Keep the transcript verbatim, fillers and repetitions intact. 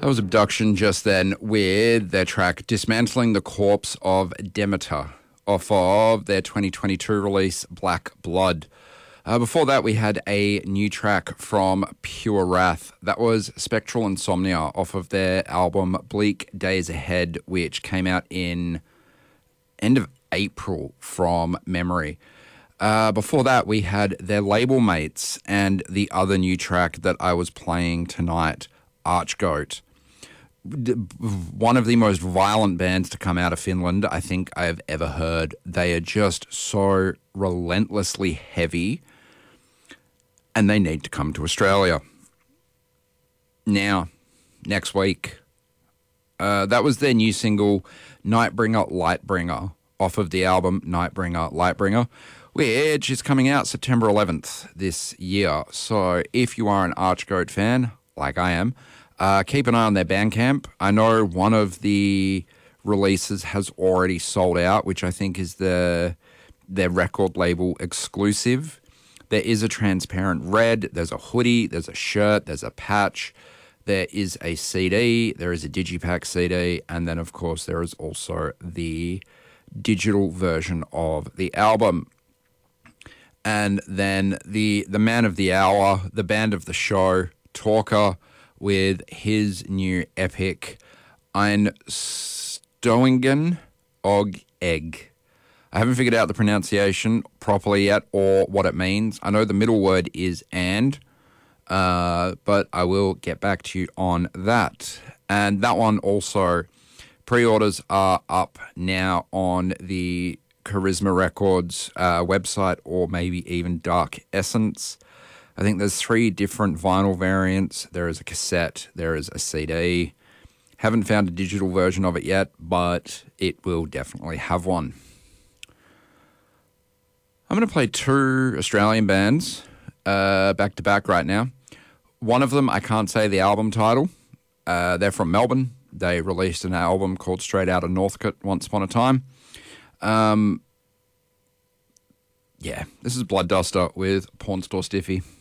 That was Abduction just then with their track Dismantling the Corpse of Demeter off of their twenty twenty-two release Black Blood. Uh, before that, we had a new track from Pure Wrath. That was Spectral Insomnia off of their album Bleak Days Ahead, which came out in end of April from memory. Uh, before that, we had their label mates and the other new track that I was playing tonight, Archgoat. One of the most violent bands to come out of Finland I think I have ever heard. They are just so relentlessly heavy, and they need to come to Australia. Now, next week, uh, that was their new single, Nightbringer, Lightbringer, off of the album Nightbringer, Lightbringer, which is coming out September eleventh this year. So if you are an Archgoat fan, like I am, uh, keep an eye on their Bandcamp. I know one of the releases has already sold out, which I think is the their record label exclusive. There is a transparent red, there's a hoodie, there's a shirt, there's a patch, there is a C D, there is a Digipack C D, and then, of course, there is also the digital version of the album. And then the the man of the hour, the band of the show, Talker, with his new epic Ein Stoingen og Egg. I haven't figured out the pronunciation properly yet or what it means. I know the middle word is and, uh, but I will get back to you on that. And that one also, pre-orders are up now on the Charisma Records uh, website, or maybe even Dark Essence. I think there's three different vinyl variants. There is a cassette, there is a C D. Haven't found a digital version of it yet, but it will definitely have one. I'm going to play two Australian bands uh, back to back right now. One of them, I can't say the album title. Uh, they're from Melbourne. They released an album called Straight Outta Northcote once upon a time. Um, yeah, this is Blood Duster with Pawn Store Stiffy.